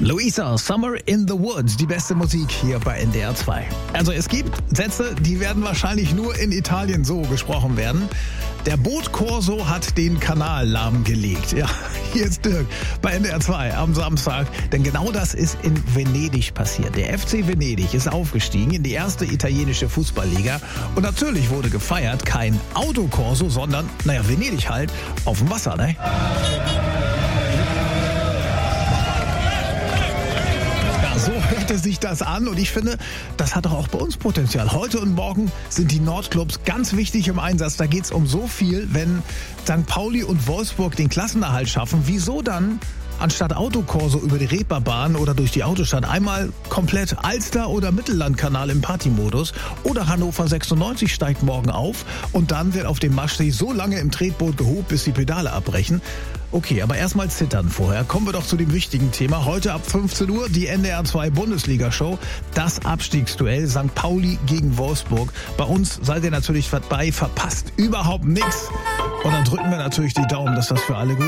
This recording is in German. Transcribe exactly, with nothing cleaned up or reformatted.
Luisa, Summer in the Woods, die beste Musik hier bei N D R zwei. Also es gibt Sätze, die werden wahrscheinlich nur in Italien so gesprochen werden. Der Boot-Corso hat den Kanal lahmgelegt. Ja, hier ist Dirk bei N D R zwei am Samstag. Denn genau das ist in Venedig passiert. Der F C Venedig ist aufgestiegen in die erste italienische Fußballliga. Und natürlich wurde gefeiert, kein Autokorso, sondern, naja, Venedig halt, auf dem Wasser, ne? So hörte sich das an und ich finde, das hat doch auch bei uns Potenzial. Heute und morgen sind die Nordclubs ganz wichtig im Einsatz. Da geht es um so viel, wenn Sankt Pauli und Wolfsburg den Klassenerhalt schaffen. Wieso dann anstatt Autokorso über die Reeperbahn oder durch die Autostadt einmal komplett Alster- oder Mittellandkanal im Partymodus? Oder Hannover sechsundneunzig steigt morgen auf und dann wird auf dem Maschsee so lange im Tretboot gehobt, bis die Pedale abbrechen. Okay, aber erstmal zittern vorher. Kommen wir doch zu dem wichtigen Thema. Heute ab fünfzehn Uhr die N D R zwei Bundesliga-Show. Das Abstiegsduell Sankt Pauli gegen Wolfsburg. Bei uns seid ihr natürlich dabei, verpasst überhaupt nichts. Und dann drücken wir natürlich die Daumen, dass das für alle gut ist.